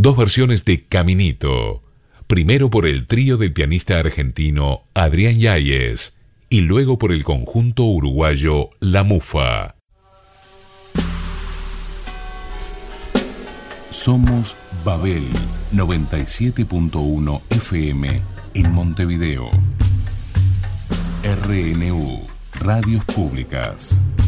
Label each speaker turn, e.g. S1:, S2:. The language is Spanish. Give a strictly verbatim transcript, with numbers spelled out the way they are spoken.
S1: dos versiones de Caminito. Primero por el trío del pianista argentino Adrián Yáñez y luego por el conjunto uruguayo La Mufa. Somos Babel noventa y siete punto uno F M en Montevideo. R N U, Radios Públicas.